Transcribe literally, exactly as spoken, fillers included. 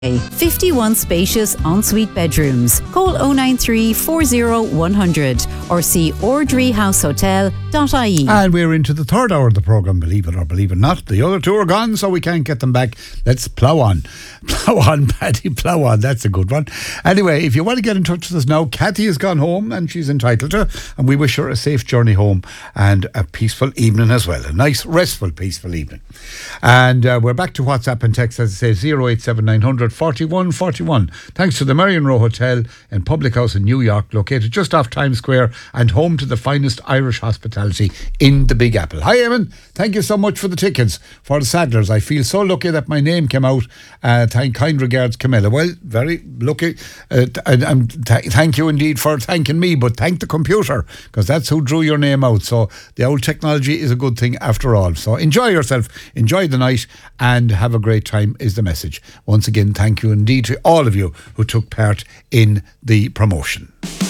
fifty-one spacious ensuite bedrooms. Call oh nine three, four oh, one hundred or see ordrey house hotel dot I E. And we're into the third hour of the programme, believe it or believe it not. The other two are gone, so we can't get them back. Let's plough on. Plough on, Paddy, plough on. That's a good one. Anyway, if you want to get in touch with us now, Kathy has gone home and she's entitled to, and we wish her a safe journey home and a peaceful evening as well. A nice, restful, peaceful evening. And uh, we're back to WhatsApp and text, as I say, oh eight seven nine hundred forty-one forty-one. Thanks to the Marion Row Hotel and Public House in New York, located just off Times Square and home to the finest Irish hospitality in the Big Apple. Hi, Eamon. Thank you so much for the tickets for the Sadlers. I feel so lucky that my name came out. Uh, thank, kind regards, Camilla. Well, very lucky. Uh, and, and th- thank you indeed for thanking me, but thank the computer, because that's who drew your name out. So the old technology is a good thing after all. So enjoy yourself, enjoy the night, and have a great time is the message. Once again, thank you indeed to all of you who took part in the promotion.